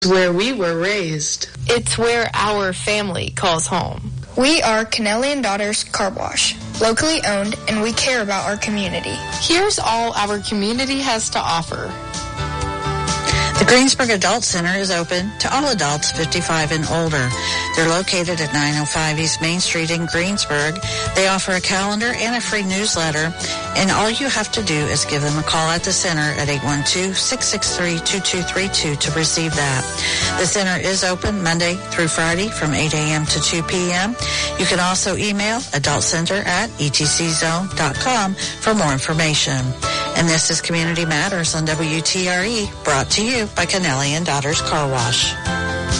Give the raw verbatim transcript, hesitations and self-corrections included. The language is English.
Where we were raised. It's where our family calls home. We are Kennelly and Daughters Car Wash, locally owned, and we care about our community. Here's all our community has to offer. The Greensburg Adult Center is open to all adults fifty-five and older. They're located at nine oh five East Main Street in Greensburg. They offer a calendar and a free newsletter, and all you have to do is give them a call at the center at eight one two, six six three, two two three two to receive that. The center is open Monday through Friday from eight a.m. to two p.m. You can also email adultcenter at e t c zone dot com for more information. And this is Community Matters on W T R E, brought to you by Kennelly and Daughters Car Wash.